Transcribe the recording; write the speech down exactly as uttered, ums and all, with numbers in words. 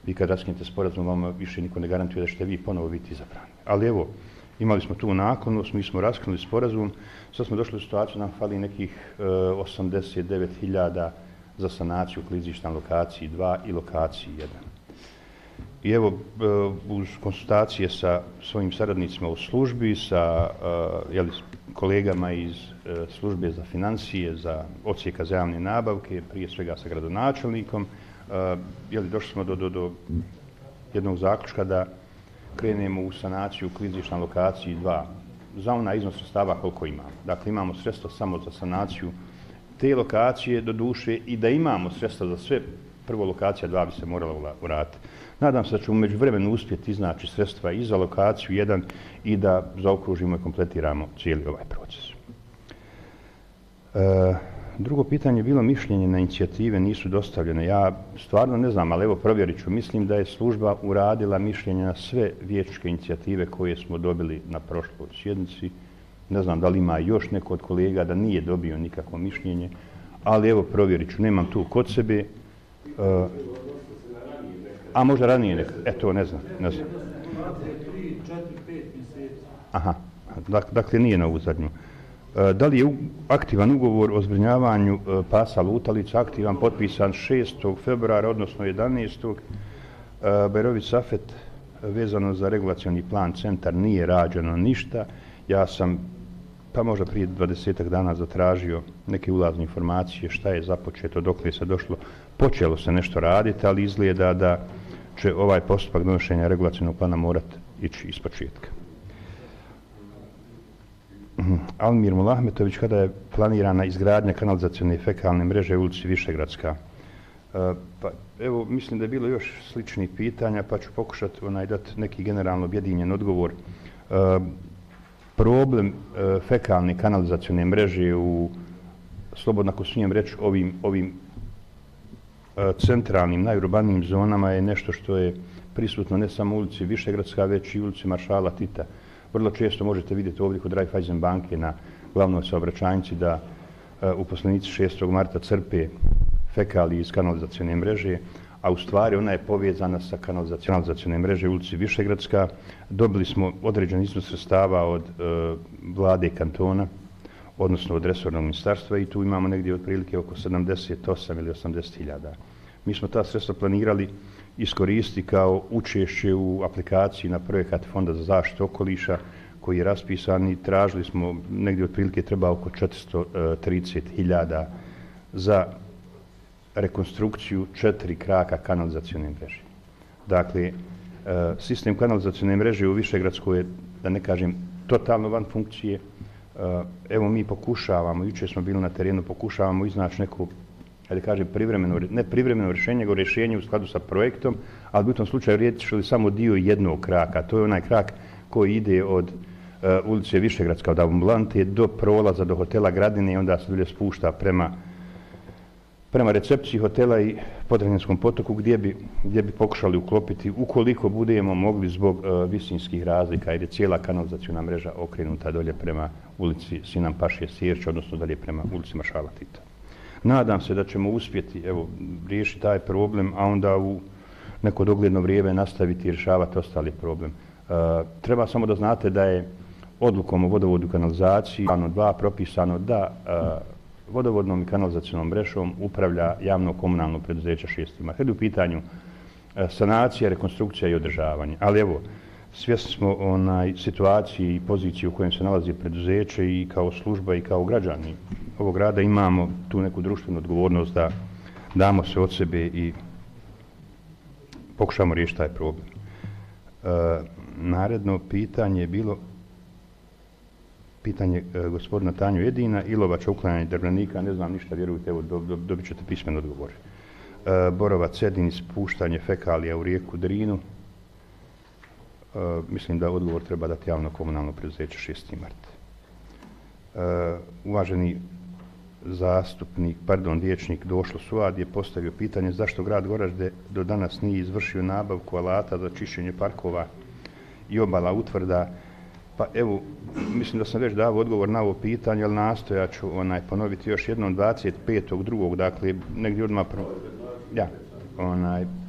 vi kad raskinete sporazum, vama više niko ne garantuje da ćete vi ponovo biti izabrani. Ali evo, imali smo tu naklonost, mi smo raskinuli sporazum, sad smo došli u situaciju, nam fali nekih e, osamdeset devet hiljada za sanaciju klizišta na lokaciji dva i lokaciji jedan. I evo, e, uz konsultacije sa svojim saradnicima u službi, sa e, jeli, kolegama iz e, službe za financije, za odsjeka za javne nabavke, prije svega sa gradonačelnikom, e, jeli, došli smo do, do, do jednog zaključka da krenemo u sanaciju klizišta na lokaciji dva za onaj iznos sredstava koliko imamo. Dakle, imamo sredstva samo za sanaciju te lokacije do duše i da imamo sredstva za sve, prvo lokacija dva bi se morala uraditi. Nadam se da ćemo među vremenu uspjeti iznaći sredstva i za lokaciju jedan i da zaokružimo i kompletiramo cijeli ovaj proces. E, drugo pitanje je bilo mišljenje na inicijative, nisu dostavljene. Ja stvarno ne znam, ali evo provjerit ću. Mislim da je služba uradila mišljenje na sve vijećničke inicijative koje smo dobili na prošloj sjednici. Ne znam da li ima još neko od kolega da nije dobio nikakvo mišljenje, ali evo provjerit ću. Nemam tu kod sebe. E, a možda ranije neka. Eto, ne znam. Ne znam. Aha, dakle nije na ovu zadnju. Da li je aktivan ugovor o zbrinjavanju pasa lutalica, aktivan, potpisan šestog februara, odnosno jedanaestog Bajrović Safet, vezano za regulacioni plan centar, nije rađeno ništa. Ja sam, pa možda prije dvadesetak dana zatražio neke ulazne informacije, šta je započeto, dokle se došlo. Počelo se nešto raditi, ali izgleda da će ovaj postupak donošenja regulacionog plana morati ići iz početka. Almir Mulahmetović, kada je planirana izgradnja kanalizacione i fekalne mreže u ulici Višegradska? E, pa, evo, mislim da je bilo još sličnih pitanja, pa ću pokušati onaj dati neki generalno objedinjen odgovor. E, problem e, fekalne kanalizacione mreže u, slobodno ako smijem reći, ovim, ovim e, centralnim, najurbanijim zonama je nešto što je prisutno ne samo u ulici Višegradska, već i u ulici Maršala Tita. Vrlo često možete vidjeti ovdje kod Raiffeisen banke na glavnoj saobraćajnici da uh, uposlenici šestog marta crpe fekalije iz kanalizacione mreže, a u stvari ona je povezana sa kanalizacione mreže u ulici Višegradska. Dobili smo određen iznos sredstava od uh, vlade kantona, odnosno od resornog ministarstva i tu imamo negdje otprilike oko sedamdeset osam ili osamdeset hiljada. Mi smo ta sredstva planirali iskoristi kao učešće u aplikaciji na projekat Fonda za zaštitu okoliša koji je raspisan i tražili smo negdje otprilike treba oko četiristo trideset hiljada za rekonstrukciju četiri kraka kanalizacione mreže. Dakle, sistem kanalizacione mreže u Višegradskoj je, da ne kažem, totalno van funkcije. Evo mi pokušavamo, jučer smo bili na terenu, pokušavamo iznaći neko, da kažem, privremeno, ne privremeno rješenje, nego rješenje u skladu sa projektom, ali u tom slučaju riješili samo dio jednog kraka. To je onaj krak koji ide od uh, ulice Višegradska, od ambulante do prolaza do hotela Gradine i onda se dalje spušta prema, prema recepciji hotela i Podravljanskom potoku gdje bi, gdje bi pokušali uklopiti ukoliko budemo mogli zbog uh, visinskih razlika, jer je cijela kanalizaciona mreža okrenuta dolje prema ulici Sinan Pašije Sirća, odnosno dalje prema ulici Maršala Tita. Nadam se da ćemo uspjeti evo, riješiti taj problem, a onda u neko dogledno vrijeme nastaviti i rješavati ostali problem. E, treba samo da znate da je odlukom o vodovodu i kanalizaciji planu dva propisano da e, vodovodnom i kanalizacionom mrežom upravlja javno komunalno preduzeće Šesti mart. Kad je u pitanju e, sanacija, rekonstrukcija i održavanje. Ali evo, svjesni smo onaj situaciji i poziciji u kojem se nalazi preduzeće i kao služba i kao građani ovog grada imamo tu neku društvenu odgovornost da damo sve od sebe i pokušamo riješiti taj problem. E, naredno pitanje je bilo pitanje e, gospodina Tanju Jedina, Ilovača, uklanjanje drvenika, ne znam ništa, vjerujte, evo do, do, dobit ćete pismen odgovor. E, Borovac, Edin, ispuštanje fekalija u rijeku Drinu. Uh, mislim da odgovor treba dati javno komunalno preduzeće Šesti mart. Uh, uvaženi zastupnik, pardon, vijećnik Došlo Suad je postavio pitanje zašto grad Goražde do danas nije izvršio nabavku alata za čišćenje parkova i obala utvrda. Pa evo, mislim da sam već dao odgovor na ovo pitanje, ali nastojat ću onaj, ponoviti još jednom dvadeset petog drugog dakle, negdje odmah pro... Ja, onaj,